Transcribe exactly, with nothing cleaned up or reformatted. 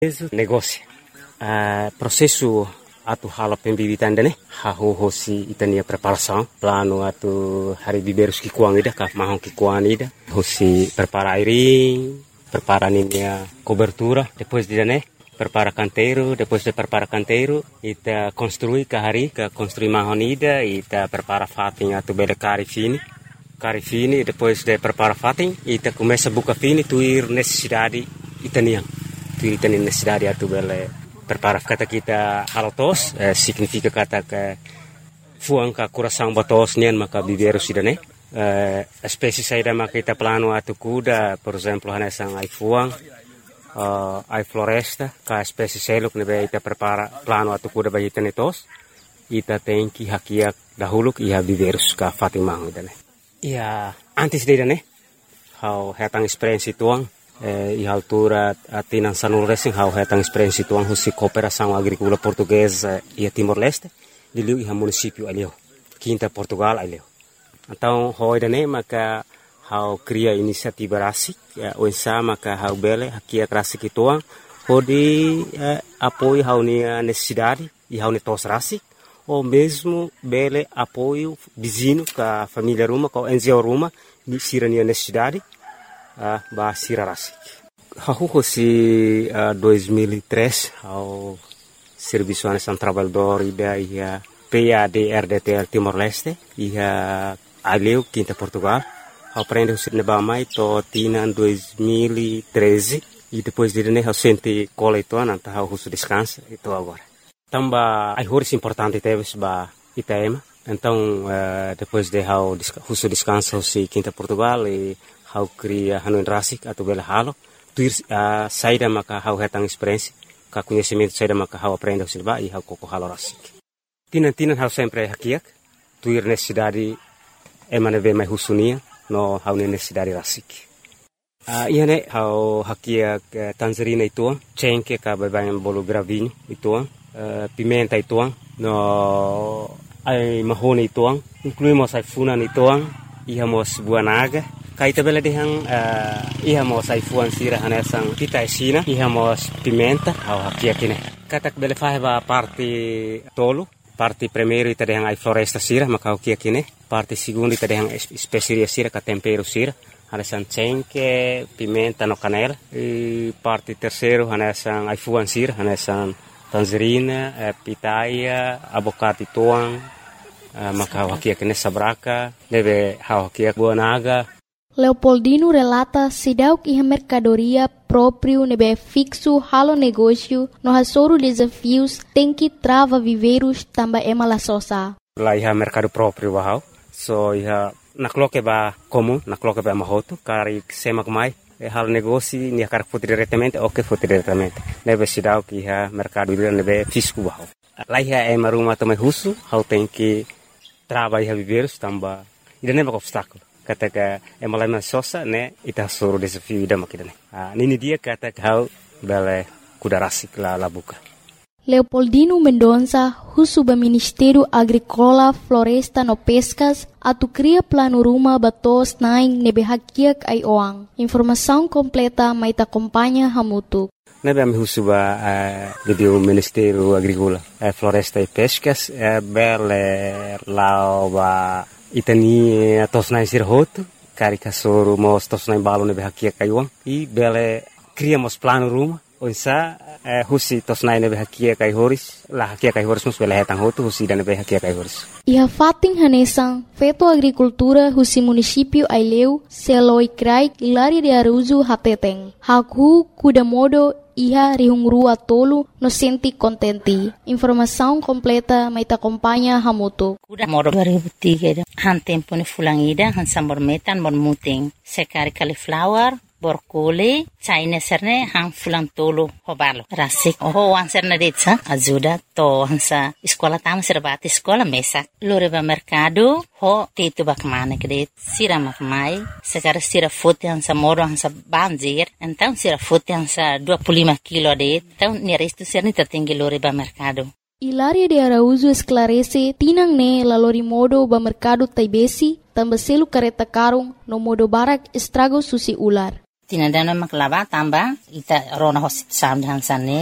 Negócio. Uh, processo atu hala pembibitan dane haho hosi itania preparação plano atu hari viveiros que kuang ida ka mahon que kuang ida hosi prepara airinho prepara a cobertura depois de dane prepara canteiro depois de prepara canteiro ita construi ka hari ka construi mahon ida ita prepara fatin atu bele cari fini cari fini depois de prepara fatin ita começa buka fini tuir necessidade itania tuir itania necessidade atu bele prepara kata kita halotos eh, significa kata que fuang ka coração batos nian maka viveiros sidane eh, espécie saída maka kita plano atu kuda por exemplo hanesang ai fuang uh, ai floresta ka espécie seluk nebe ita prepara plano atu kuda bagi tenetos ita tem que hakia dahulu ia viveiros ka Fatimah idane ia antes de dane how hetang experience tuang Eh, e altura até na San Lorenzo how hetang experiência tuang husi cooperação agrícola portuguesa e Timor-Leste de liu e município ali quinta Portugal ali então hoje né maka how cria inisiativa rasik o insa maka how bele aqui a rasik tuang hodi apoio how ni necessidade e how ni tos rasik ou mesmo bele apoio vizinho ka família Ruma ka N G O Ruma ni sirania necessidade Ah, ba sira rasik. Hahu hosi uh, dois mil e três ao Serviço Nacional Trabalhador ida ia P A D R D T L Timor-Leste ia aleu quinta Portugal ao prende hosi neba mai to tina dois mil e treze e depois de né ao sente cola itu anta ao hosi descansa itu agora. Tamba ai horis importante teves ba Itaema. Então uh, depois de ao hosi descansa hosi quinta Portugal e how cria hanuin rasik atau bela halo tuir uh, saida maka how hetang experiência ka conhecimento saida maka how aprende silba e how koko halo rasik tinan tinan how sempre hakiak tuir necessidade emane ve mai husunia no how necessidade rasik uh, iane how hakiak uh, tangerina itu cengke ka babayan bolo gravinho itu uh, pimenta itu no ai mahone itu incluímos ai funan itu ihamos buah naga kaita bela dehang uh, ihamos aifuan sira hanesang pita esina ihamos pimenta au hakia kine katak bela faheba parte tolu parte primeiro ita dehang ai floresta sira maka hakia kine parte segundo ita dehang speceria sira ka tempero sira hanesang cengke pimenta no canela e parte terceiro hanesang aifuan sira hanesang tangerina eh, pitaya abocado tuang uh, maka hakia kine sabraka deve hakia buah naga. Leopoldino relata sidauk iha mercadoria próprio nebe fixo halo negócio no hasoro desafios tem que trava viveiros tamba ema la sosa. Lá iha mercado próprio bahau so iha nakloke ba comum nakloke ba mahoto kari semak mai e halo negócio ni akar foto diretamente ou que foto diretamente nebe sidauk iha mercado nebe fixo bahau. Lá iha ema rumah tomai husu hau tem que trava iha viveiros tamba ida nebe obstáculo. Kata ka emalama sosa ne ita suru desafio ida makidane. Ah nini dia kata kau bele kuda rasik la labuka. Leopoldino Mendonça, husuba Ministério Agrícola, Floresta no Pescas, atu cria plano ruma batos naing nebe hakiak ai oang. Informação completa mai ta acompanha hamutu. Nebe am husuba uh, di Ministério Agrícola, uh, Floresta e Pescas, uh, bele lauba itani tosnai sirhoto kari kasoro mos tosnai balo nebe hakia kaiwang i bele criamos plano ruma onsa eh, husi tosnai nebe hakia kai horis la hakia kai horis mus bele hetang hoto husi dan nebe hakia kai horis iha fating hanesang feto agricultura husi município Aileu seloi krai Hilaria de Araújo hateteng haku kuda modo iha rihungrua tolu no senti contenti. Informação completa mai ta acompanha hamutu. Kuda modo dua ribu tiga han tempo ni fulangida han sambor metan bon muting sekari cauliflower borkole China serne han fulang tolu hobalo rasik oh wan serne detsa ajuda to hansa sekolah tam serbati sekolah mesak loreba mercado ho titu bakmane kede sira makmai sekar sira fote hansa moro hansa banjir então sira fote hansa dua puluh lima kilo de então ni resto serni tatinggi loreba mercado. Hilaria de Araújo esclarece tinang ne lalori modo ba mercado taibesi tambah selu kareta karung no modo barak estrago susi ular. tinadana mak laba tamba ita rona hosit sam hansane